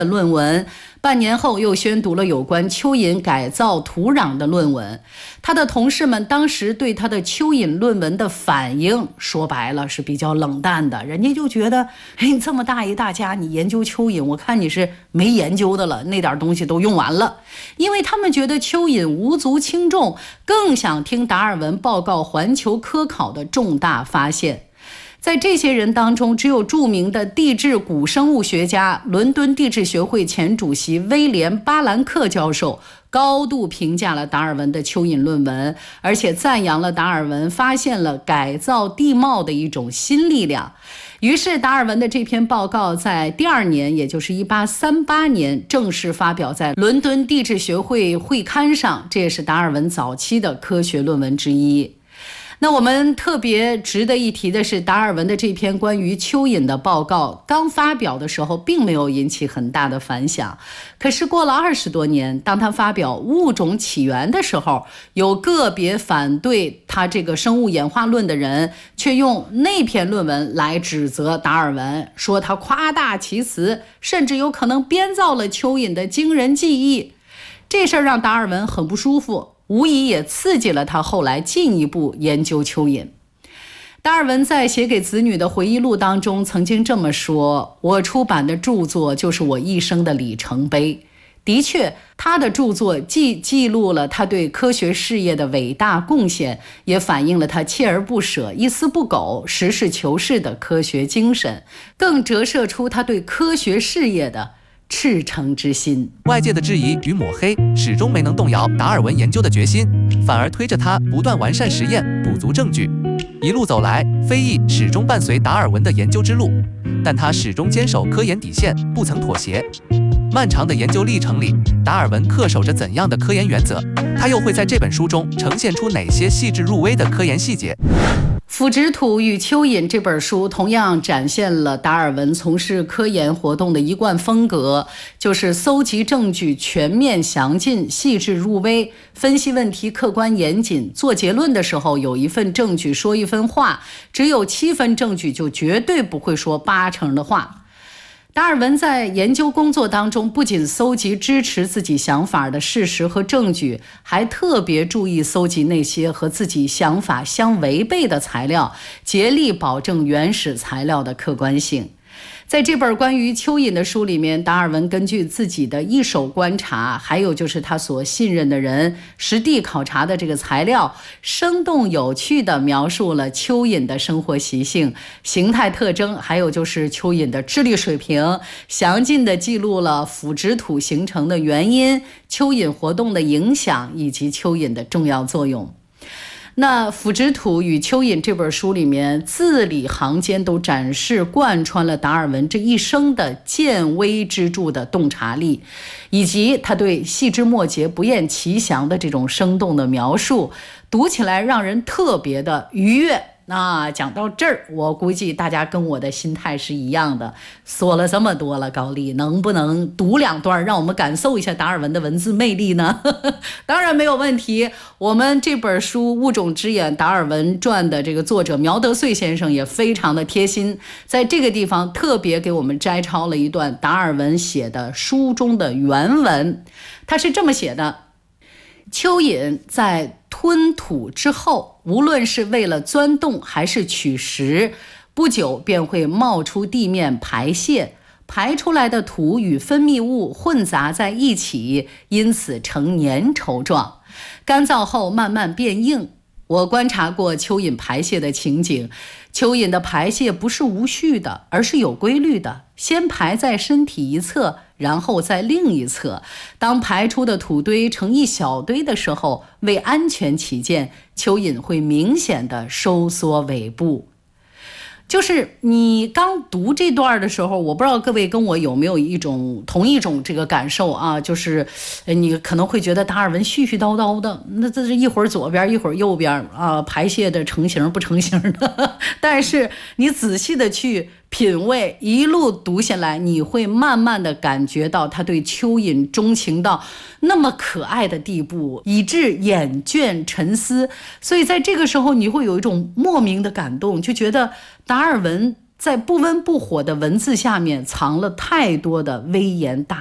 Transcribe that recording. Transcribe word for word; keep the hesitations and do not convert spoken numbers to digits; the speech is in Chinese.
论文，半年后又宣读了有关蚯蚓改造土壤的论文。他的同事们当时对他的蚯蚓论文的反应，说白了是比较冷淡的。人家就觉得，哎，这么大一大家，你研究蚯蚓，我看你是没研究的了，那点东西都用完了。因为他们觉得蚯蚓无足轻重，更想听达尔文报告环球科考的重大发现。在这些人当中，只有著名的地质古生物学家、伦敦地质学会前主席威廉·巴兰克教授高度评价了达尔文的蚯蚓论文，而且赞扬了达尔文发现了改造地貌的一种新力量。于是达尔文的这篇报告在第二年，也就是一八三八年正式发表在伦敦地质学会会刊上，这也是达尔文早期的科学论文之一。那我们特别值得一提的是，达尔文的这篇关于蚯蚓的报告刚发表的时候并没有引起很大的反响，可是过了二十多年，当他发表物种起源的时候，有个别反对他这个生物演化论的人却用那篇论文来指责达尔文，说他夸大其词，甚至有可能编造了蚯蚓的惊人记忆。这事儿让达尔文很不舒服，无疑也刺激了他后来进一步研究蚯蚓。达尔文在写给子女的回忆录当中曾经这么说，我出版的著作就是我一生的里程碑。的确，他的著作既记录了他对科学事业的伟大贡献，也反映了他锲而不舍、一丝不苟、实事求是的科学精神，更折射出他对科学事业的赤诚之心。 外界的质疑与抹黑始终没能动摇达尔文研究的决心，反而推着他不断完善实验，补足证据。一路走来，非议始终伴随达尔文的研究之路，但他始终坚守科研底线，不曾妥协。漫长的研究历程里，达尔文恪守着怎样的科研原则？他又会在这本书中呈现出哪些细致入微的科研细节？ 腐殖土与蚯蚓这本书同样展现了达尔文从事科研活动的一贯风格，就是搜集证据全面详尽、细致入微，分析问题客观严谨，做结论的时候有一份证据说一分话，只有七分证据就绝对不会说八成的话。达尔文在研究工作当中，不仅搜集支持自己想法的事实和证据，还特别注意搜集那些和自己想法相违背的材料，竭力保证原始材料的客观性。在这本关于蚯蚓的书里面，达尔文根据自己的一手观察，还有就是他所信任的人实地考察的这个材料，生动有趣地描述了蚯蚓的生活习性、形态特征，还有就是蚯蚓的智力水平，详尽地记录了腐殖土形成的原因、蚯蚓活动的影响以及蚯蚓的重要作用。那《腐殖土与蚯蚓》这本书里面，字里行间都展示贯穿了达尔文这一生的见微知著的洞察力，以及他对细枝末节不厌其详的这种生动的描述，读起来让人特别的愉悦。那讲到这儿，我估计大家跟我的心态是一样的。说了这么多了，高丽能不能读两段让我们感受一下达尔文的文字魅力呢？当然没有问题。我们这本书《物种之眼》达尔文传的这个作者苗德穗先生也非常的贴心，在这个地方特别给我们摘抄了一段达尔文写的书中的原文。他是这么写的：蚯蚓在吞土之后，无论是为了钻洞还是取食，不久便会冒出地面排泄，排出来的土与分泌物混杂在一起，因此呈粘稠状，干燥后慢慢变硬。我观察过蚯蚓排泄的情景，蚯蚓的排泄不是无序的，而是有规律的，先排在身体一侧，然后在另一侧。当排出的土堆成一小堆的时候，为安全起见，蚯蚓会明显的收缩尾部。就是你刚读这段的时候，我不知道各位跟我有没有一种同一种这个感受啊，就是你可能会觉得达尔文絮絮叨叨的，那这是一会儿左边一会儿右边啊，排泄的成型不成型的。但是你仔细的去品味，一路读下来，你会慢慢的感觉到他对蚯蚓钟情到那么可爱的地步，以致眼倦沉思。所以在这个时候，你会有一种莫名的感动，就觉得达尔文在不温不火的文字下面藏了太多的微言大